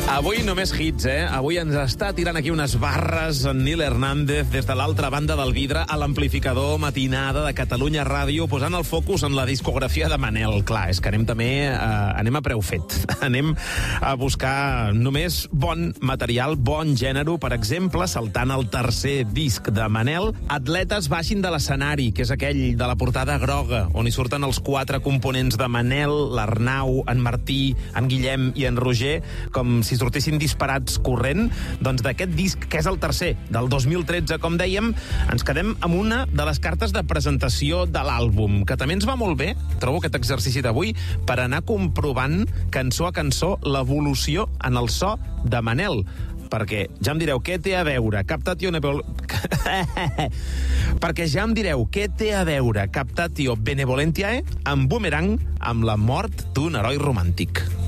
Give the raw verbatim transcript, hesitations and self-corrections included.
Avui només hits, eh? Avui ens està tirant aquí unes barres en Nil Hernández des de l'altra banda del vidre a l'amplificador matinada de Catalunya Ràdio, posant el focus en la discografia de Manel. Clar, és que anem també eh, anem a preu fet. Anem a buscar només bon material, bon gènere. Per exemple, saltant el tercer disc de Manel, Atletes baixin de l'escenari, que és aquell de la portada groga, on hi surten els quatre components de Manel, l'Arnau, en Martí, en Guillem i en Roger, com si sortissin disparats corrent. Doncs d'aquest disc, que és el tercer, del dos mil tretze, com dèiem, ens quedem amb una de les cartes de presentació de l'àlbum, que també ens va molt bé, trobo aquest exercici d'avui, per anar comprovant cançó a cançó l'evolució en el so de Manel. Perquè ja em direu què té a veure Captatio Nebol... perquè ja em direu què té a veure Captatio Benevolentiae amb Boomerang, amb la mort d'un heroi romàntic.